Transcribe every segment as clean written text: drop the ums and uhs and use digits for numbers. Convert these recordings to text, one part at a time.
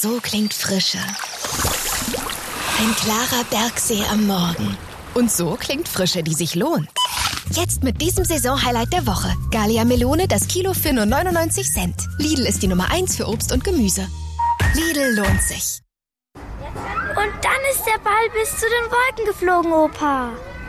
So klingt Frische. Ein klarer Bergsee am Morgen. Und so klingt Frische, die sich lohnt. Jetzt mit diesem Saisonhighlight der Woche. Gallia Melone, das Kilo für nur 99 Cent. Lidl ist die Nummer 1 für Obst und Gemüse. Lidl lohnt sich. Und dann ist der Ball bis zu den Wolken geflogen, Opa.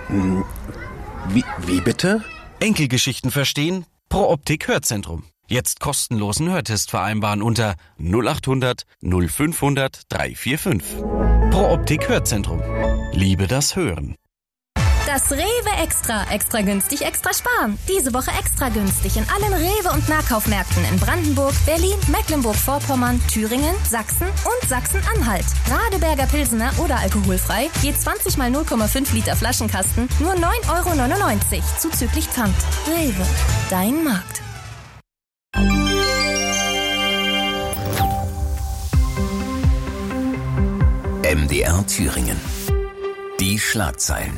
Wie bitte? Enkelgeschichten verstehen? Pro Optik Hörzentrum. Jetzt kostenlosen Hörtest vereinbaren unter 0800 0500 345. Pro Optik Hörzentrum. Liebe das Hören. Das Rewe Extra. Extra günstig, extra sparen. Diese Woche extra günstig in allen Rewe- und Nahkaufmärkten in Brandenburg, Berlin, Mecklenburg-Vorpommern, Thüringen, Sachsen und Sachsen-Anhalt. Radeberger Pilsener oder alkoholfrei, je 20 mal 0,5 Liter Flaschenkasten, nur 9,99 € zuzüglich Pfand. Rewe, dein Markt. MDR Thüringen. Die Schlagzeilen.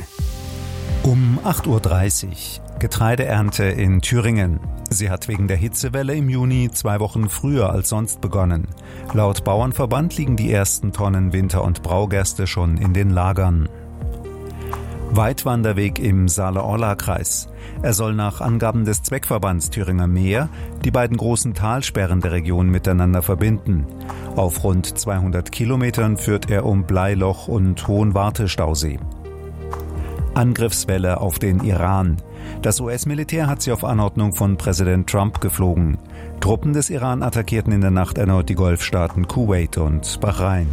Um 8:30 Uhr. Getreideernte in Thüringen. Sie hat wegen der Hitzewelle im Juni 2 Wochen früher als sonst begonnen. Laut Bauernverband liegen die ersten Tonnen Winter- und Braugerste schon in den Lagern. Weitwanderweg im Saale-Orla-Kreis. Er soll nach Angaben des Zweckverbands Thüringer Meer die beiden großen Talsperren der Region miteinander verbinden. Auf rund 200 Kilometern führt er um Bleiloch und Hohenwarte-Stausee. Angriffswelle auf den Iran. Das US-Militär hat sie auf Anordnung von Präsident Trump geflogen. Truppen des Iran attackierten in der Nacht erneut die Golfstaaten Kuwait und Bahrain.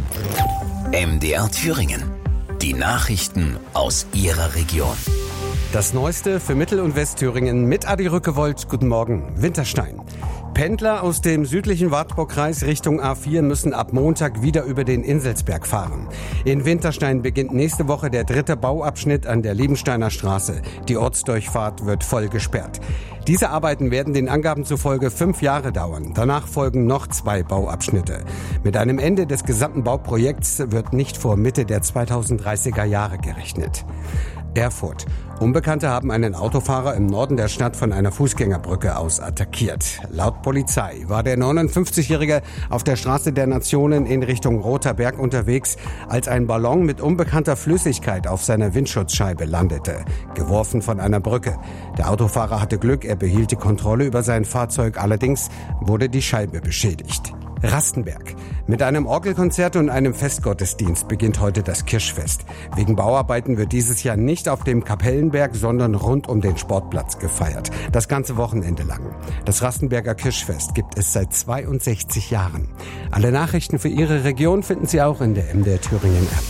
MDR Thüringen. Die Nachrichten aus Ihrer Region. Das Neueste für Mittel- und Westthüringen mit Adi Rückewold. Guten Morgen. Winterstein. Pendler aus dem südlichen Wartburgkreis Richtung A4 müssen ab Montag wieder über den Inselsberg fahren. In Winterstein beginnt nächste Woche der 3. Bauabschnitt an der Liebensteiner Straße. Die Ortsdurchfahrt wird voll gesperrt. Diese Arbeiten werden den Angaben zufolge 5 Jahre dauern. Danach folgen noch 2 Bauabschnitte. Mit einem Ende des gesamten Bauprojekts wird nicht vor Mitte der 2030er Jahre gerechnet. Erfurt. Unbekannte haben einen Autofahrer im Norden der Stadt von einer Fußgängerbrücke aus attackiert. Laut Polizei war der 59-Jährige auf der Straße der Nationen in Richtung Roter Berg unterwegs, als ein Ballon mit unbekannter Flüssigkeit auf seiner Windschutzscheibe landete, geworfen von einer Brücke. Der Autofahrer hatte Glück, er behielt die Kontrolle über sein Fahrzeug, allerdings wurde die Scheibe beschädigt. Rastenberg. Mit einem Orgelkonzert und einem Festgottesdienst beginnt heute das Kirschfest. Wegen Bauarbeiten wird dieses Jahr nicht auf dem Kapellenberg, sondern rund um den Sportplatz gefeiert. Das ganze Wochenende lang. Das Rastenberger Kirschfest gibt es seit 62 Jahren. Alle Nachrichten für Ihre Region finden Sie auch in der MDR Thüringen App.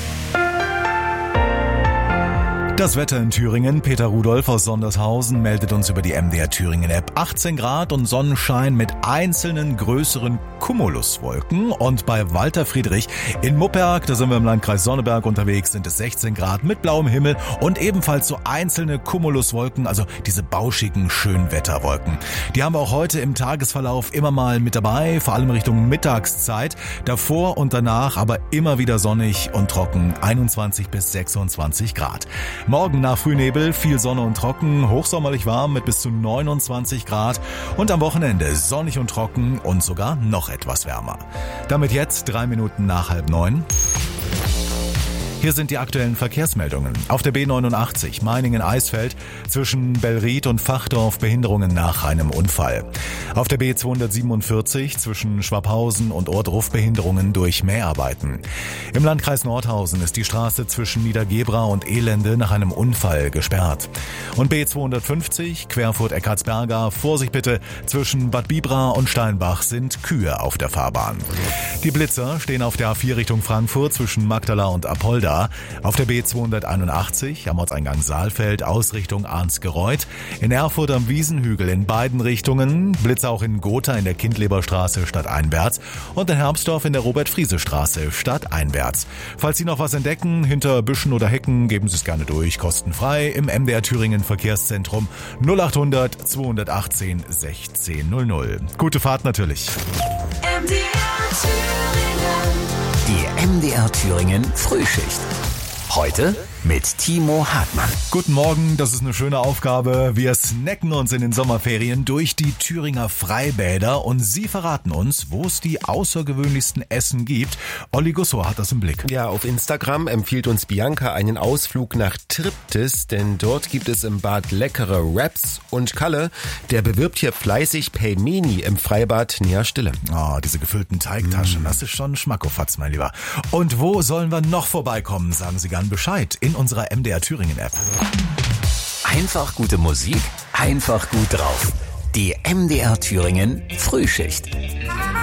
Das Wetter in Thüringen. Peter Rudolph aus Sondershausen meldet uns über die MDR Thüringen App. 18 Grad und Sonnenschein mit einzelnen größeren Cumuluswolken. Und bei Walter Friedrich in Mupperg, da sind wir im Landkreis Sonneberg unterwegs, sind es 16 Grad mit blauem Himmel und ebenfalls so einzelne Cumuluswolken, also diese bauschigen Schönwetterwolken. Die haben wir auch heute im Tagesverlauf immer mal mit dabei, vor allem Richtung Mittagszeit. Davor und danach aber immer wieder sonnig und trocken, 21 bis 26 Grad. Morgen nach Frühnebel viel Sonne und trocken, hochsommerlich warm mit bis zu 29 Grad und am Wochenende sonnig und trocken und sogar noch etwas wärmer. Damit jetzt 3 Minuten nach 8:30. Hier sind die aktuellen Verkehrsmeldungen. Auf der B89 Meiningen-Eisfeld zwischen Bellried und Fachdorf Behinderungen nach einem Unfall. Auf der B247 zwischen Schwabhausen und Ohrdruf Behinderungen durch Mäharbeiten. Im Landkreis Nordhausen ist die Straße zwischen Niedergebra und Elende nach einem Unfall gesperrt. Und B250 Querfurt-Eckartsberger, Vorsicht bitte, zwischen Bad Bibra und Steinbach sind Kühe auf der Fahrbahn. Die Blitzer stehen auf der A4 Richtung Frankfurt zwischen Magdala und Apolda. Auf der B281 am Ortseingang Saalfeld Ausrichtung Arnsgereuth. In Erfurt am Wiesenhügel in beiden Richtungen. Blitzer auch in Gotha in der Kindleberstraße stadteinwärts. Und in Herbstdorf in der Robert-Friese-Straße stadteinwärts. Falls Sie noch was entdecken, hinter Büschen oder Hecken, geben Sie es gerne durch. Kostenfrei im MDR Thüringen Verkehrszentrum 0800 218 1600. Gute Fahrt natürlich. MDR Thüringen. Die MDR Thüringen Frühschicht. Heute mit Timo Hartmann. Guten Morgen, das ist eine schöne Aufgabe. Wir snacken uns in den Sommerferien durch die Thüringer Freibäder und Sie verraten uns, wo es die außergewöhnlichsten Essen gibt. Olli Gusso hat das im Blick. Ja, auf Instagram empfiehlt uns Bianca einen Ausflug nach Triptis, denn dort gibt es im Bad leckere Wraps. Und Kalle, der bewirbt hier fleißig Pelmeni im Freibad Neastille. Oh, diese gefüllten Teigtaschen, das ist schon Schmackofatz, mein Lieber. Und wo sollen wir noch vorbeikommen? Sagen Sie gern Bescheid in unserer MDR Thüringen App. Einfach gute Musik, einfach gut drauf. Die MDR Thüringen Frühschicht.